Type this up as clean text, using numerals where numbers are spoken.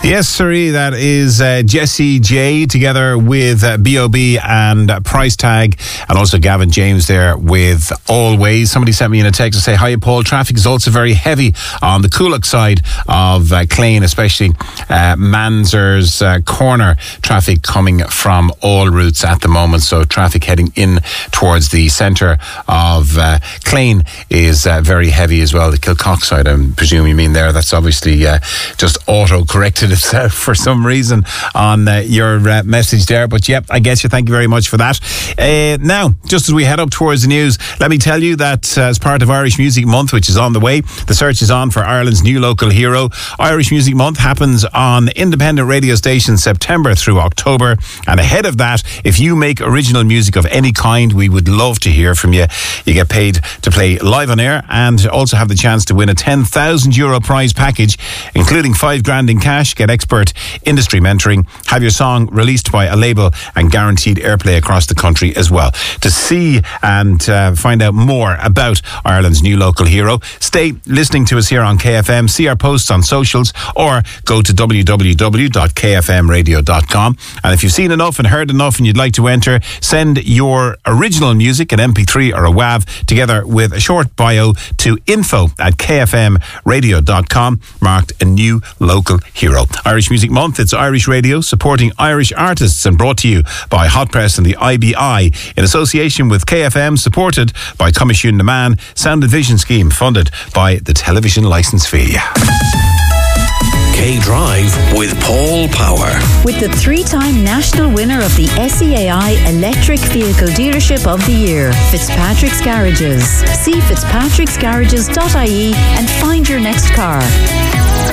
Yes, sirree, that is Jessie J together with B.O.B. and Price Tag, and also Gavin James there with Always. Somebody sent me in a text to say, hi Paul, traffic is also very heavy on the Coolock side of Clane, especially Manzer's corner traffic coming from all routes at the moment. So traffic heading in towards the centre of Clane is very heavy as well. The Kilcock side, I presume you mean there. That's obviously just auto-corrected itself for some reason on your message there. But yep, I get you. Thank you very much for that. Now, just as we head up towards the news, let me tell you that as part of Irish Music Month, which is on the way, the search is on for Ireland's new local hero. Irish Music Month happens on independent radio stations September through October. And ahead of that, if you make original music of any kind, we would love to hear from you. You get paid to play live on air and also have the chance to win a €10,000 prize package, including $5,000 in cash. Get expert industry mentoring, have your song released by a label, and guaranteed airplay across the country as well. To see and find out more about Ireland's new local hero, stay listening to us here on KFM, see our posts on socials, or go to www.kfmradio.com. And if you've seen enough and heard enough and you'd like to enter, send your original music, an MP3 or a WAV, together with a short bio to info@kfmradio.com, marked a new local hero. Irish Music Month, it's Irish Radio supporting Irish artists, and brought to you by Hot Press and the IBI in association with KFM, supported by Comisiún na Man Sound and Vision Scheme, funded by the television licence fee. K-Drive with Paul Power. With the 3-time national winner of the SEAI Electric Vehicle Dealership of the Year, Fitzpatrick's Garages. See fitzpatricksgarages.ie and find your next car.